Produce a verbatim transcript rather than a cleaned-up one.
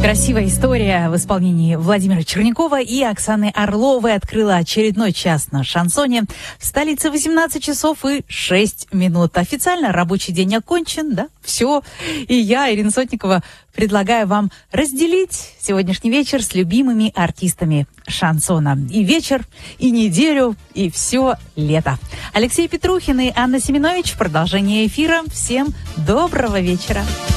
Красивая история в исполнении Владимира Чернякова и Оксаны Орловой открыла очередной час на шансоне. В столице восемнадцать часов и шесть минут. Официально рабочий день окончен, да? Все. И я, Ирина Сотникова, предлагаю вам разделить сегодняшний вечер с любимыми артистами шансона. И вечер, и неделю, и все лето. Алексей Петрухин и Анна Семенович в продолжении эфира. Всем доброго вечера.